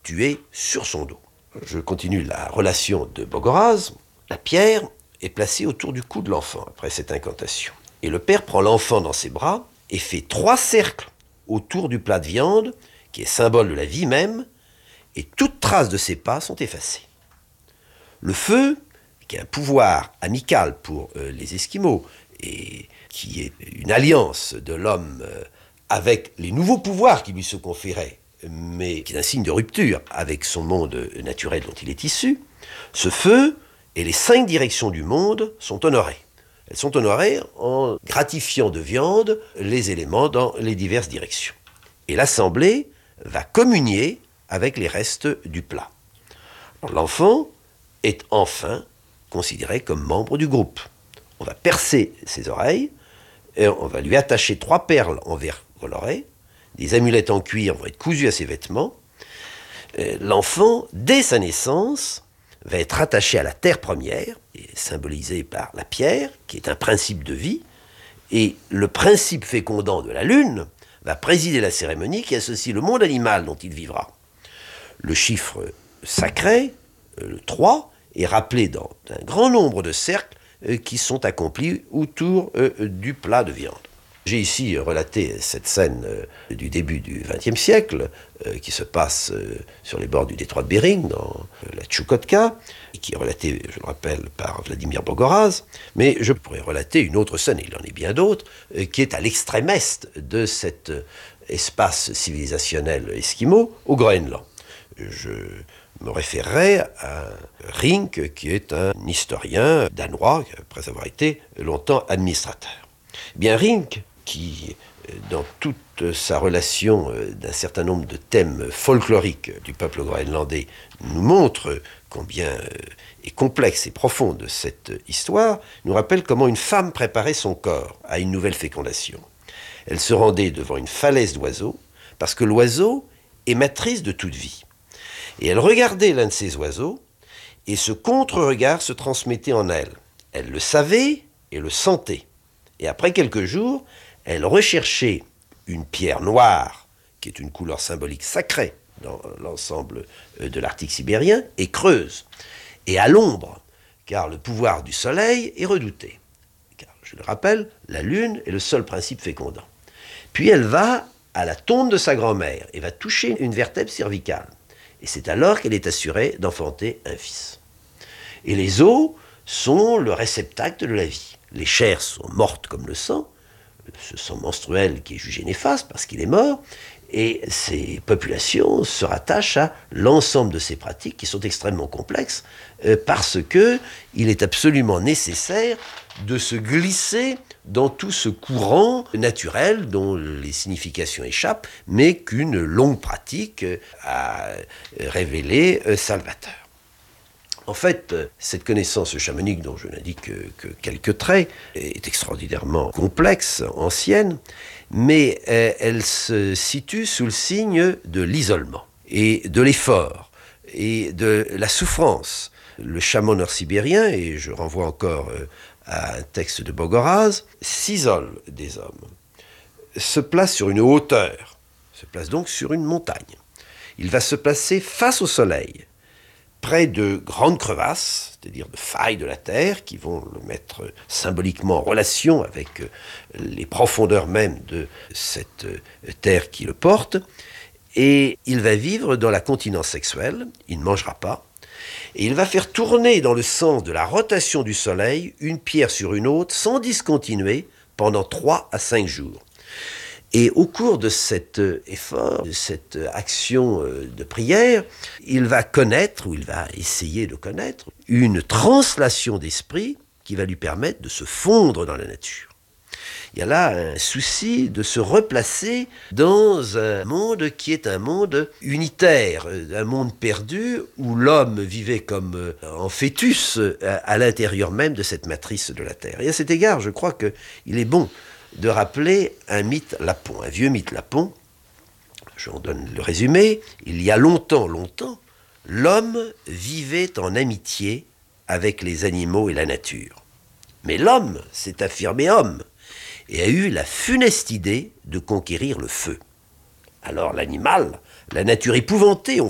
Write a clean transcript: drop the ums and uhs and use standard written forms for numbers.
tué sur son dos. Je continue la relation de Bogoraz. La pierre est placée autour du cou de l'enfant après cette incantation. Et le père prend l'enfant dans ses bras et fait 3 cercles autour du plat de viande, qui est symbole de la vie même, et toute trace de ses pas sont effacées. Le feu, qui est un pouvoir amical pour les Esquimaux, et qui est une alliance de l'homme avec les nouveaux pouvoirs qui lui se conféraient, mais qui est un signe de rupture avec son monde naturel dont il est issu, ce feu et les 5 directions du monde sont honorées. Elles sont honorées en gratifiant de viande les éléments dans les diverses directions. Et l'assemblée va communier avec les restes du plat. L'enfant est enfin considéré comme membre du groupe. On va percer ses oreilles, et on va lui attacher 3 perles en verre coloré, des amulettes en cuir vont être cousues à ses vêtements. L'enfant, dès sa naissance, va être attaché à la terre première, symbolisée par la pierre, qui est un principe de vie, et le principe fécondant de la lune va présider la cérémonie qui associe le monde animal dont il vivra. Le chiffre sacré, le 3, est rappelé dans un grand nombre de cercles qui sont accomplis autour du plat de viande. J'ai ici relaté cette scène du début du XXe siècle qui se passe sur les bords du détroit de Bering, dans la Tchoukotka, et qui est relatée, je le rappelle, par Vladimir Bogoraz. Mais je pourrais relater une autre scène, et il en est bien d'autres, qui est à l'extrême est de cet espace civilisationnel esquimau, au Groenland. Je me référerai à Rink, qui est un historien danois, après avoir été longtemps administrateur. Bien Rink, qui, dans toute sa relation d'un certain nombre de thèmes folkloriques du peuple groenlandais, nous montre combien est complexe et profonde cette histoire, nous rappelle comment une femme préparait son corps à une nouvelle fécondation. Elle se rendait devant une falaise d'oiseaux, parce que l'oiseau est matrice de toute vie. Et elle regardait l'un de ces oiseaux, et ce contre-regard se transmettait en elle. Elle le savait et le sentait. Et après quelques jours, elle recherchait une pierre noire, qui est une couleur symbolique sacrée dans l'ensemble de l'Arctique sibérien, et creuse. Et à l'ombre, car le pouvoir du soleil est redouté. Car, je le rappelle, la lune est le seul principe fécondant. Puis elle va à la tombe de sa grand-mère et va toucher une vertèbre cervicale. Et c'est alors qu'elle est assurée d'enfanter un fils. Et les os sont le réceptacle de la vie. Les chairs sont mortes comme le sang, ce sang menstruel qui est jugé néfaste parce qu'il est mort, et ces populations se rattachent à l'ensemble de ces pratiques qui sont extrêmement complexes parce qu'il est absolument nécessaire de se glisser dans tout ce courant naturel dont les significations échappent, mais qu'une longue pratique a révélé Salvateur. En fait, cette connaissance chamanique, dont je n'indique que quelques traits, est extraordinairement complexe, ancienne, mais elle se situe sous le signe de l'isolement et de l'effort et de la souffrance. Le chaman nord-sibérien, et je renvoie encore à un texte de Bogoraz, s'isole des hommes, se place sur une hauteur, se place donc sur une montagne. Il va se placer face au soleil, près de grandes crevasses, c'est-à-dire de failles de la terre, qui vont le mettre symboliquement en relation avec les profondeurs même de cette terre qui le porte, et il va vivre dans la continence sexuelle, il ne mangera pas, et il va faire tourner dans le sens de la rotation du soleil une pierre sur une autre sans discontinuer pendant 3 à 5 jours. Et au cours de cet effort, de cette action de prière, il va connaître, ou il va essayer de connaître, une translation d'esprit qui va lui permettre de se fondre dans la nature. Il y a là un souci de se replacer dans un monde qui est un monde unitaire, un monde perdu où l'homme vivait comme en fœtus à l'intérieur même de cette matrice de la Terre. Et à cet égard, je crois qu'il est bon de rappeler un mythe lapon, un vieux mythe lapon. J'en donne le résumé. Il y a longtemps, l'homme vivait en amitié avec les animaux et la nature. Mais l'homme s'est affirmé homme et a eu la funeste idée de conquérir le feu. Alors l'animal, la nature épouvantée, ont